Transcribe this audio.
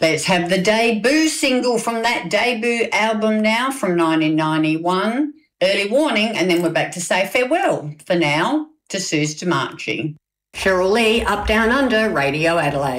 Let's have the debut single from that debut album now from 1991, Early Warning, and then we're back to say farewell for now to Suze Demachi. Cheryl Lee, Up Down Under, Radio Adelaide.